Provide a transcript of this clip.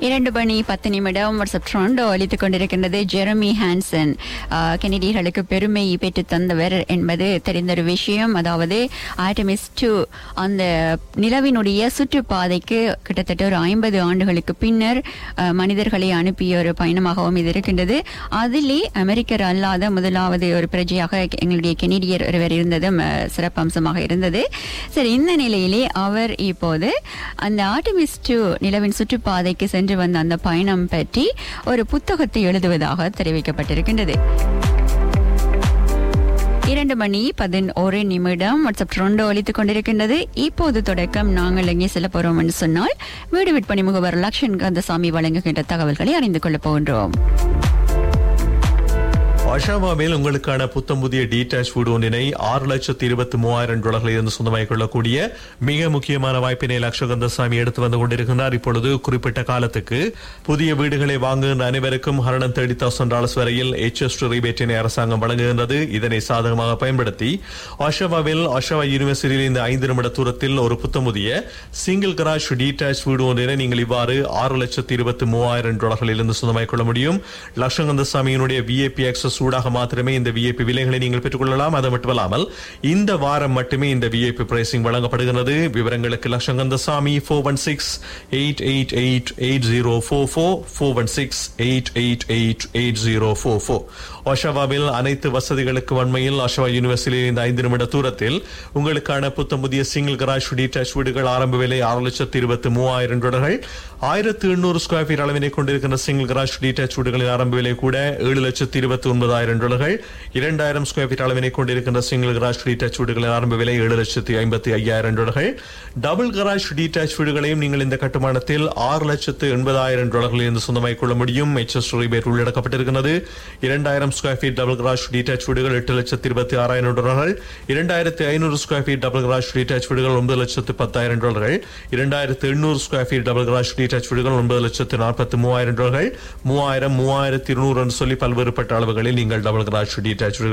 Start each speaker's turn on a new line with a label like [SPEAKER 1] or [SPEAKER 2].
[SPEAKER 1] 2:10 WhatsApp ட்ரோண்டோ அளித்துக் கொண்டிருக்கின்றது. Jeremy Hanson கெனடியர்களுக்கு பெருமை பெற்று தந்தவர் என்பது தெரிந்த விஷயம். அதாவது ஆர்டெமிஸ் 2 அந்த நிலவினுடைய சுற்றுப்பாதைக்கு கிட்டத்தட்ட ஒரு 50 ஆண்டுகளுக்கு பின்னர் மனிதர்களை அனுப்பிய ஒரு பயணமாகவும் இது இருக்கின்றது. அதிலே அமெரிக்கர் அல்லாத முதலாவது ஒரு பிரஜையாக எங்களுடைய கெனடியர் ஒருவர் இருந்ததும் சிறப்பம்சமாக இருந்தது. சரி, இந்த நிலையிலே அவர் இப்போது அந்த ஆர்டெமிஸ் 2 நிலவின் சுற்றுப்பாதைக்கு சென்று வந்த அந்த பயணம் பற்றி ஒரு புத்தகத்தை எழுதுவதாக தெரிவிக்கப்பட்டிருக்கின்றது. 2:11 வாட்ஸ்அப் ட்ரோண்டோ அளித்துக் கொண்டிருக்கின்றது. இப்போது தொடக்கம் நாங்கள் எங்கே செல்ல போறோம் என்று சொன்னால், வீடு விற்பனை முகவர் லக்ஷன் கந்தசாமி வழங்குகின்ற தகவல்களை அறிந்து கொள்ளப் போகின்றோம்.
[SPEAKER 2] ஒஷாவாவில் உங்களுக்கான புத்தம் புதிய டீடாச் வீடு ஒன்றினை $6,23,000 இருந்து சொந்தமாகிக் கொள்ளக்கூடிய மிக முக்கியமான வாய்ப்பினை லட்சகந்தசாமி எடுத்து வந்து கொண்டிருக்கிறார். இப்பொழுது குறிப்பிட்ட காலத்துக்கு புதிய வீடுகளை வாங்குகின்ற அனைவருக்கும் $130,000 வரையில் HST ரிபேட்டினை அரசாங்கம் வழங்குகின்றது. இதனை சாதகமாக பயன்படுத்தி ஒஷாவாவில் ஒஷாவா யூனிவர்சிட்டியில் இந்த 5 நிமிட தூரத்தில் ஒரு புத்தம் புதிய சிங்கிள் கராஜ் டீடாச் வீடு ஒன்றினை நீங்கள் இவ்வாறு $6,23,000 இருந்து சொந்தமாகிக் கொள்ள முடியும். லட்சகந்தசாமியினுடைய VIP access சூடாக மாத்திரமே இந்த விஐபி விலைகளை நீங்கள் பெற்றுக்கொள்ளலாம். அது மட்டுமல்லாமல் இந்த வாரம் மட்டுமே இந்த விஐபி பிரைசிங் வழங்கப்படுகிறது. விவரங்களுக்கு லட்சங்கந்தசாமி 416-888-8044 416-888-8044. ஒஷாவாவில் அனைத்து வசதிகளுக்கு வன்மையில் ஒஷாவா யூனிவர்சிட்டியில் இந்த 5 நிமிட தூரத்தில் உங்களுக்கான புத்தம் புதிய சிங்கிள் கராஜ் டீடாச் வீடுகள் ஆரம்ப விலை $6,23,000. 1,800 ஸ்கொயர் ஃபீட் அளவினை கொண்டிருக்கின்ற சிங்கிள் கராஜ் டீடாச் வீடுகளின் ஆரம்ப விலை கூட $7,29,000. 2,000 ஸ்கொயர் ஃபீட் அளவினை கொண்டிருக்கின்ற சிங்கிள் கராஜ் டீடாச் வீடுகளின் ஆரம்ப விலை $7,55,000. டபுள் கராஜ் டீடாச் வீடுகளையும் நீங்கள் இந்த கட்டுமானத்தில் $6,80,000 இருந்து சொந்தமாகிக் கொள்ள முடியும். HST rebate உள்ளடக்கப்பட்டிருக்கிறது. 2,000 square feet double garage டீடாச் வீடுகள் $8,26,000. 2,500 ஸ்கொயர் ஃபீட் டபுள் கராஜ் டீடாச் வீடுகள் $9,10,000. 2,800 ஸ்கொயர் ஃபீட் டபுள் கராஜ் டீடாச் வீடுகள் $9,43,000. 3,000, 3,200 என்று சொல்லி பல்வேறுபட்ட அளவுகளில் நீங்கள் டபுள் கராஜ் டீடாச்